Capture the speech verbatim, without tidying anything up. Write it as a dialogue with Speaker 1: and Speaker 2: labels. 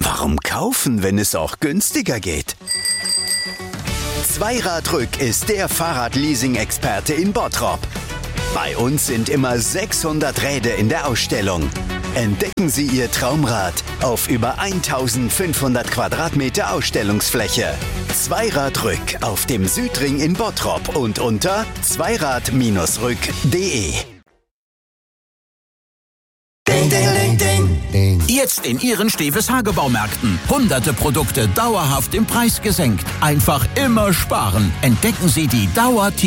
Speaker 1: Warum kaufen, wenn es auch günstiger geht? Zweiradrück ist der Fahrradleasing-Experte in Bottrop. Bei uns sind immer sechshundert Räder in der Ausstellung. Entdecken Sie Ihr Traumrad auf über eintausendfünfhundert Quadratmeter Ausstellungsfläche. Zweiradrück auf dem Südring in Bottrop und unter zweirad rück punkt de.
Speaker 2: Ding, ding, ding, ding. Jetzt in Ihren Steves Hagebaumärkten. Hunderte Produkte dauerhaft im Preis gesenkt. Einfach immer sparen. Entdecken Sie die Dauer